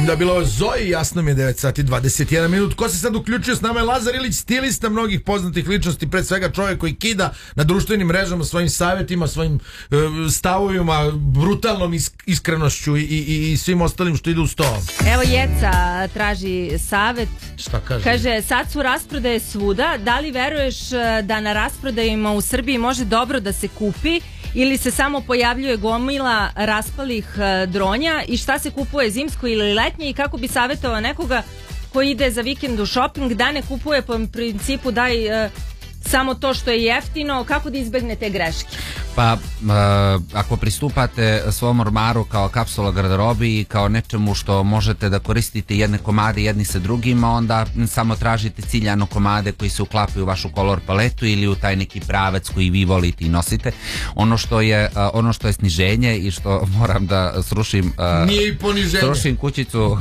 Da, bilo je Zoji, jasno mi je 9 sati 21 minut. Ko se sad uključio s nama je Lazar Ilić, stilista mnogih poznatih ličnosti, pre svega čovjek koji kida na društvenim mrežama svojim savjetima, svojim stavovima, brutalnom iskrenošću i svim ostalim što ide uz to. Evo Jeca traži savjet. Šta kaže? Kaže, sad su rasprodaje svuda, da li veruješ da na rasprodajima u Srbiji može dobro da se kupi ili se samo pojavljuje gomila raspalih dronja i šta se kupuje, zimsko ili letnje, i kako bi savjetovao nekoga koji ide za vikend u shopping da ne kupuje po principu daj samo to što je jeftino, kako da izbegne te greške? Pa, ako pristupate svom ormaru kao kapsula garderobi i kao nečemu što možete da koristite jedne komade jedni sa drugima, onda samo tražite ciljano komade koji se uklapaju u vašu kolor paletu ili u taj neki pravac koji vi volite i nosite. Ono što je sniženje i što moram da srušim, nije i poniženje. Srušim kućicu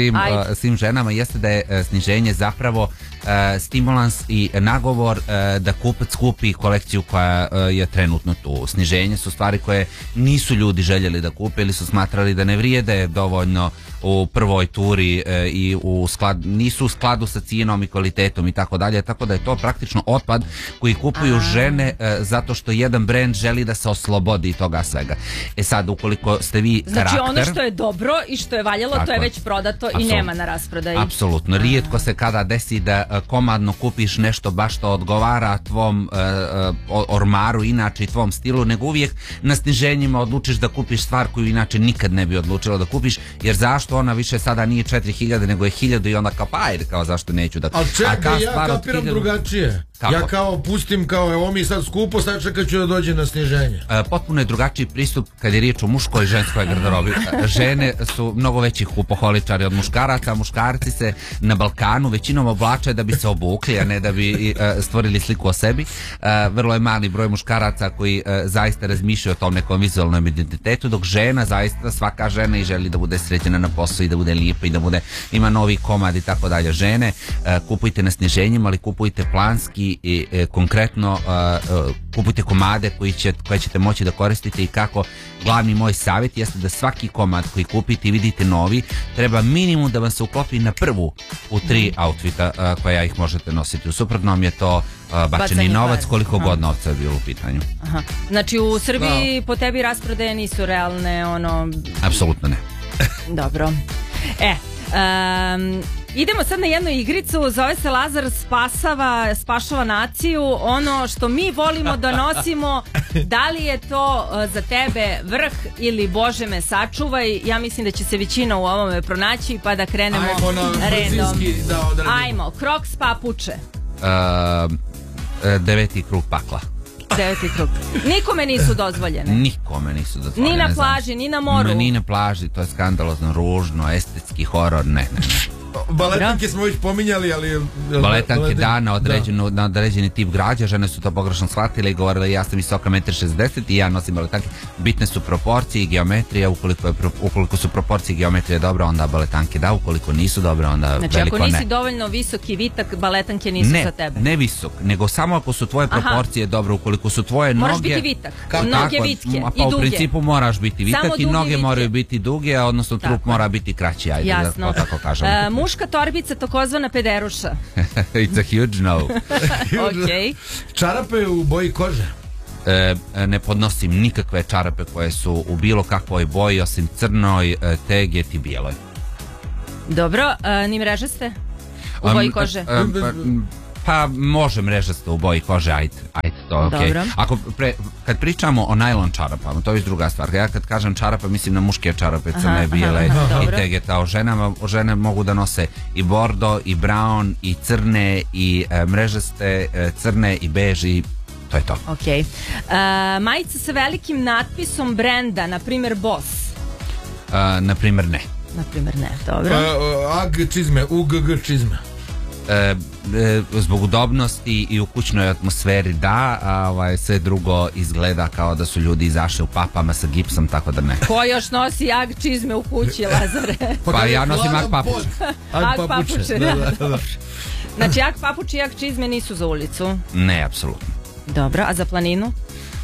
svim ženama, jeste da je sniženje zapravo stimulans i nagovor da kupac kupi kolekciju koja je trenutno tu. Sniženje su stvari koje nisu ljudi željeli da kupe ili su smatrali da ne vrijede dovoljno u prvoj turi i nisu u skladu sa cijenom i kvalitetom i tako dalje, tako da je to praktično otpad koji kupuju žene zato što jedan brend želi da se oslobodi toga svega. E sad, ukoliko ste vi karakter... Znači ono što je dobro i što je valjalo, tako, to je već prodato i nema na rasprodaji. Apsolutno. Rijetko se kada desi da komadno kupiš nešto baš što odgovara tvom ormaru, inače i tvom stilu, nego uvijek na sniženjima odlučiš da kupiš stvar koju inače nikad ne bi odlučila da kupiš, jer zašto ona više sada nije 4000 nego je 1000 i onda kao pa ajde, kao zašto neću da... Ali čekaj, ja kapiram drugačije. Kako? Ja kao pustim kao evo mi sad skupo, sad čekat ću da dođe na sniženje. Potpuno je drugačiji pristup kad je riječ o muškoj i ženskoj garderobi. Žene su mnogo veći kupoholičari od muškaraca, muškarci se na Balkanu većinom oblače da bi se obukli, a ne da bi stvorili sliku o sebi. Vrlo je mali broj muškaraca koji zaista razmišljaju o tom nekom vizualnom identitetu, dok žena, zaista svaka žena i želi da bude sređena na poslu i da bude lijepa i da bude, ima novi komad i tako dalje. Žene, kupujte na sniženjima, ali kupujte planski i konkretno kupujte komade koje ćete moći da koristite. I kako glavni moj savjet jeste da svaki komad koji kupite i vidite novi treba minimum da vam se uklopi na prvu u 3 outfita koja ih možete nositi. U suprotnom je to bačeni novac, koliko god novca je bilo u pitanju. Aha. Znači u Srbiji po tebi rasprodaje nisu realne, ono... Apsolutno ne. Dobro. Idemo sad na jednu igricu, zove se Lazar spašava naciju. Ono što mi volimo da nosimo, da li je to za tebe vrh ili Bože me sačuvaj? Ja mislim da će se većina u ovome pronaći, pa da krenemo redom. Ajmo, Crocs papuče. 9. krug pakla. 9. krug. Nikome nisu dozvoljene. Nikome nisu dozvoljene. Ni na plaži, ni na moru. Ni na plaži, to je skandalozno, ružno, estetski horor, ne. Baletanke smo već pominjali, ali... Baletanke, da, na određeni tip građa, žene su to pogrešno shvatile i govorile ja sam visoka 1,60 m i ja nosim baletanke. Bitne su proporcije i geometrija, ukoliko su proporcije i geometrija dobra, onda baletanke da, ukoliko nisu dobre, onda znači, veliko ne. Znači ako nisi dovoljno visok i vitak, baletanke nisu za tebe. Ne visok, nego samo ako su tvoje proporcije dobre, ukoliko su tvoje noge... Moraš biti vitak, noge vitke i duge. Pa u principu moraš biti vitak i noge moraju biti duge, odnosno trup mora biti kraći, ajde da tako kažemo. Muška torbica, takozvana pederuša. It's a huge no. Okay. Čarape u boji kože? Ne podnosim nikakve čarape koje su u bilo kakvoj boji osim crnoj, teget i bijeloj. Dobro, ni mrežaste u boji kože? Pa može mrežasto u boji kože, ajde, to je okej. Kad pričamo o najlon čarapama, to je druga stvar. Ja kad kažem čarapa, mislim na muške čarape, crne, bijele i tegeta. Žene mogu da nose i bordo, i brown, i crne, i mrežaste, crne, i bež, i to je to. Ok. Majica sa velikim natpisom brenda, na primjer Boss? Na primjer ne. Na primjer ne, dobro. AG čizme, UGG čizme? Zbog udobnosti i u kućnoj atmosferi da, sve drugo izgleda kao da su ljudi izašli u papama sa gipsom, tako da ne. Ko još nosi AG čizme u kući, Lazare? Pa ja nosim AG papuče. AG papuče, da. Znači AG papuče i AG čizme nisu za ulicu? Ne, apsolutno. Dobro, a za planinu?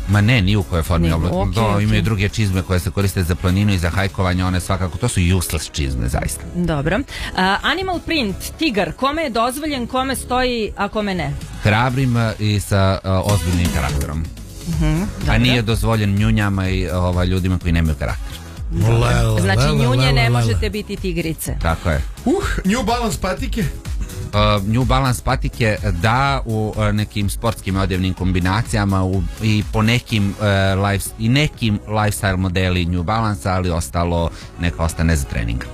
Ma ne, ni u kojoj formi Ne, oblačenja. okej. Imaju druge čizme koje se koriste za planinu i za hajkovanje, one svakako, to su useless čizme, zaista. Dobro. Animal print, tigar, kome je dozvoljen, kome stoji, a kome ne? Hrabrim i sa ozbiljnim karakterom. A nije dozvoljen njunjama i ljudima koji nemaju karakter. Znači njunje ne možete biti tigrice. Tako je. New Balance patike. New Balance patike da u nekim sportskim odjevnim kombinacijama i po nekim nekim lifestyle modeli New Balance, ali ostalo neka ostane za trening.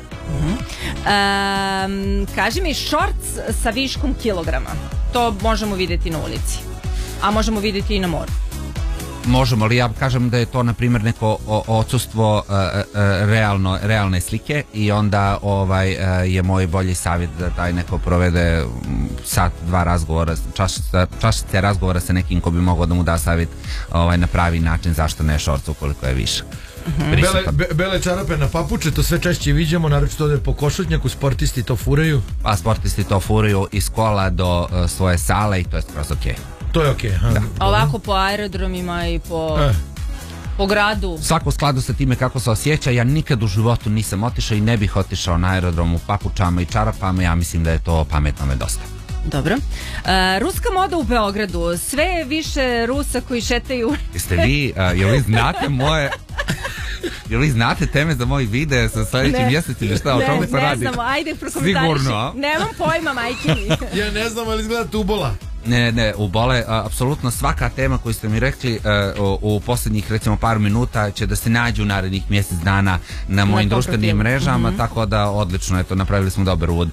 Kaži mi, shorts sa viškom kilograma, to možemo vidjeti na ulici, a možemo vidjeti i na moru. Možemo, ali ja kažem da je to na primjer neko odsustvo realne slike i onda je moj bolji savjet da taj neko provede sat, dva razgovora, čašice razgovora sa nekim ko bi mogao da mu da savjet na pravi način zašto ne šorc ukoliko je višak. Bele čarape na papuče, to sve češće viđamo, naročito ovdje po Košutnjaku, sportisti to furaju. Pa sportisti to furaju iz kola do svoje sale i to je skroz okej. To je okej. Ovako po aerodromima i po gradu. Svako u skladu sa time kako se osjeća. Ja nikad u životu nisam otišao i ne bih otišao na aerodrom u papučama i čarapama. Ja mislim da je to pametnome dosta. Dobro. Ruska moda u Beogradu. Sve je više Rusa koji šetaju. Jeste vi, jel vi znate moje... Jel vi znate teme za moj video sa sljedećim mjesecima, šta o čemu se radi? Ne znamo, ajde prokomentariši. Sigurno. Nemam pojma, majke mi. Ja ne znam, ali izgleda tubola. Ne, u bole, apsolutno svaka tema koju ste mi rekli u posljednjih recimo par minuta će da se nađu u narednih mjesec dana na mojim društvenim mrežama, tako da odlično, eto, napravili smo dobar uvod.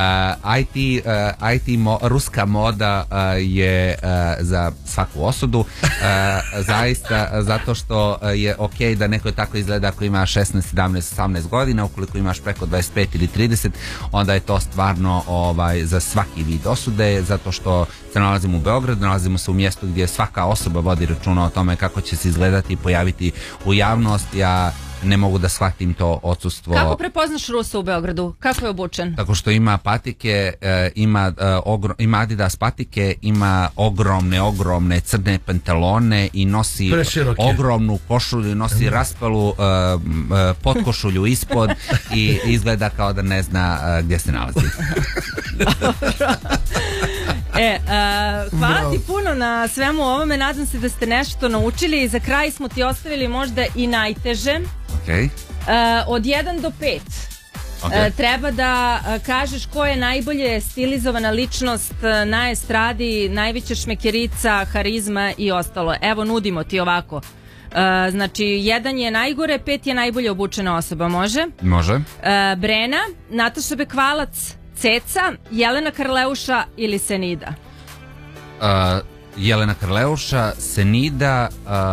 Ruska moda je za svaku osudu, zaista, zato što je okej da neko tako izgleda ako ima 16, 17, 18 godina, ukoliko imaš preko 25 ili 30, onda je to stvarno za svaki vid osude, zato što se nalazimo u Beogradu, nalazimo se u mjestu gdje svaka osoba vodi računa o tome kako će se izgledati i pojaviti u javnost. Ja ne mogu da shvatim to odsustvo. Kako prepoznaš Rusa u Beogradu? Kako je obučen? Tako što ima patike, ima Adidas patike, ima ogromne crne pantalone i nosi ogromnu košulju, nosi raspalu podkošulju ispod i izgleda kao da ne zna gdje se nalazi. Hvala ti puno na svemu ovome, nadam se da ste nešto naučili i za kraj smo ti ostavili možda i najteže. Od 1 do 5 treba da kažeš ko je najbolje stilizovana ličnost na estradi, najveća šmekerica, harizma i ostalo. Evo, nudimo ti ovako. Znači, 1 je najgore, 5 je najbolje obučena osoba, može? Može. Brena, Nataša Bekvalac, Ceca, Jelena Karleuša ili Senida? Jelena Karleuša, Senida,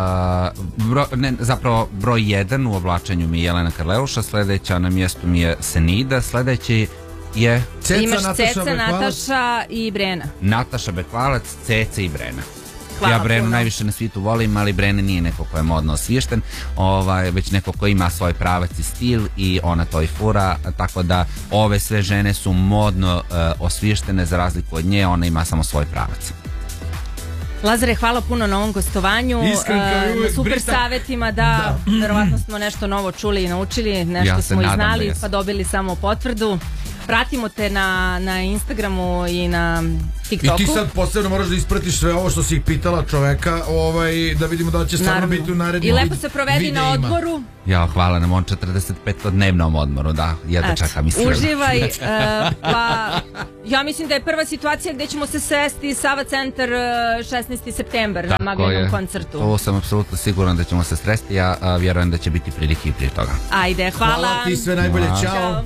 zapravo broj 1 u oblačenju mi je Jelena Karleuša, sljedeća na mjestu mi je Senida, sljedeći je... Imaš Ceca, Nataša i Brena. Nataša Bekvalac, Ceca i Brena. Hvala ja Brenu puno. najviše na svijetu volim, ali Brena nije neko ko je modno osviješten, već neko ko ima svoj pravac i stil i ona to i fura, tako da ove sve žene su modno osviještene za razliku od nje, ona ima samo svoj pravac. Lazare, hvala puno na ovom gostovanju, na super savjetima, da, verovatno smo nešto novo čuli i naučili, nešto smo i znali, pa dobili samo potvrdu. Pratimo te na Instagramu i na TikToku. I ti sad posebno moraš da ispratiš sve ovo što si ih pitala čoveka, da vidimo da će stvarno biti u narednim videima. I lepo se provedi na odmoru. Ja, hvala nam, on 45-dnevnom odmoru, da, jedva čekam i sve. Uživaj, pa ja mislim da je prva situacija gdje ćemo se sresti Sava centar 16. september na Maglinom koncertu. To sam apsolutno siguran da ćemo se sresti, ja vjerujem da će biti prilike i prije toga. Ajde, hvala. Hvala ti, sve najbolje, čao.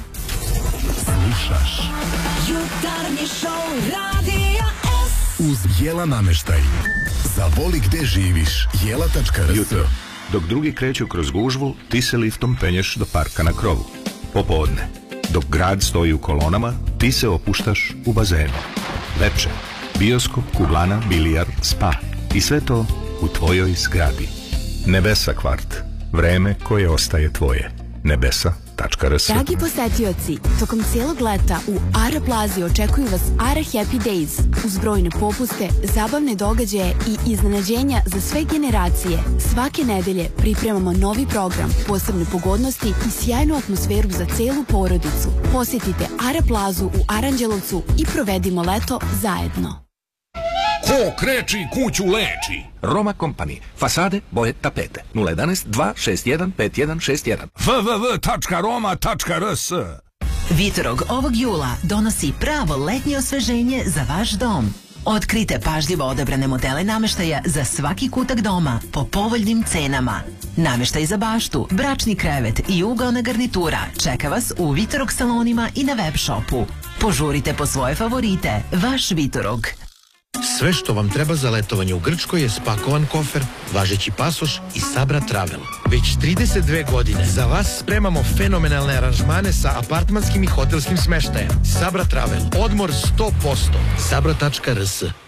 Slušaš Jutarnji šou Radija S uz Jela namještaj. Zavoli gde živiš. Jela.rs. Jutro. Dok drugi kreću kroz gužvu, ti se liftom penješ do parka na krovu. Popodne. Dok grad stoji u kolonama, ti se opuštaš u bazenu. Večer. Bioskop, kuglana, bilijar, spa. I sve to u tvojoj zgradi. Nebesa kvart. Vreme koje ostaje tvoje. Nebesa araplaza.rs. Dragi posetioci, tokom cijelog leta u Ara Plazi očekuju vas Ara Happy Days uz brojne popuste, zabavne događaje i iznenađenja za sve generacije. Svake nedelje pripremamo novi program, posebne pogodnosti i sjajnu atmosferu za celu porodicu. Posjetite Ara Plazu u Aranđelovcu i provedimo leto zajedno. Ko kreči kuću leči. Roma Company. Fasade, boje, tapete. 011 261 5161. www.roma.rs. Vitorog ovog jula donosi pravo letnje osveženje za vaš dom. Otkrite pažljivo odabrane modele namještaja za svaki kutak doma po povoljnim cenama. Namještaj za baštu, bračni krevet i ugaona garnitura čeka vas u Vitorog salonima i na web shopu. Požurite po svoje favorite. Vaš Vitorog. Sve što vam treba za letovanje u Grčkoj je spakovan kofer, važeći pasoš i Sabra Travel. Već 32 godine za vas spremamo fenomenalne aranžmane sa apartmanskim i hotelskim smeštajem. Sabra Travel. Odmor 100%. Sabra.rs.